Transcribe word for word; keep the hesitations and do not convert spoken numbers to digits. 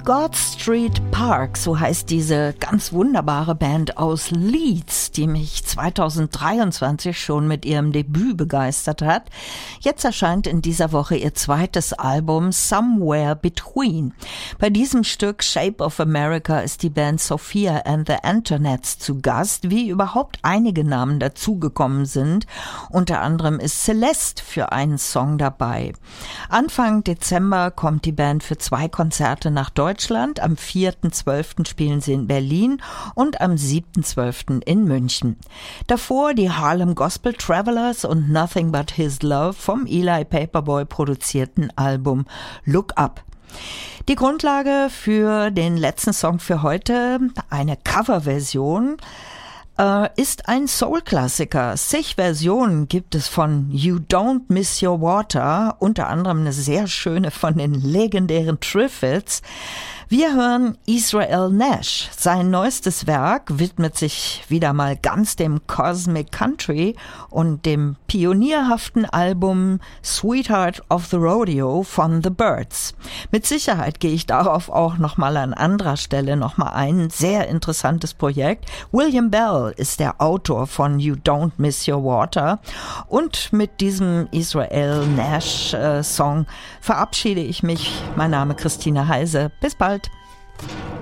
God Street Park, so heißt diese ganz wunderbare Band aus Leeds, die mich zweitausenddreiundzwanzig schon mit ihrem Debüt begeistert hat. Jetzt erscheint in dieser Woche ihr zweites Album Somewhere Between. Bei diesem Stück Shape of America ist die Band Sophia and the Antonets zu Gast, wie überhaupt einige Namen dazugekommen sind. Unter anderem ist Celeste für einen Song dabei. Anfang Dezember kommt die Band für zwei Konzerte nach Deutschland. Deutschland. Am vierten zwölften spielen sie in Berlin und am siebten zwölften in München. Davor die Harlem Gospel Travelers und Nothing But His Love vom Eli Paperboy produzierten Album Look Up. Die Grundlage für den letzten Song für heute, eine Coverversion, Uh, ist ein Soul-Klassiker. Zig Versionen gibt es von You Don't Miss Your Water, unter anderem eine sehr schöne von den legendären Triffids. Wir hören Israel Nash. Sein neuestes Werk widmet sich wieder mal ganz dem Cosmic Country und dem pionierhaften Album Sweetheart of the Rodeo von The Byrds. Mit Sicherheit gehe ich darauf auch nochmal an anderer Stelle nochmal ein. Sehr interessantes Projekt. William Bell ist der Autor von You Don't Miss Your Water. Und mit diesem Israel Nash äh, Song verabschiede ich mich. Mein Name ist Christine Heise. Bis bald.